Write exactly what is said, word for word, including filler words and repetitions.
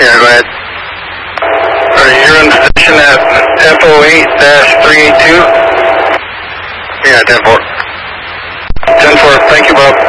Yeah, go ahead. Alright, you're in position at F O eight three eight two. Yeah, ten four. ten four, thank you, Bob.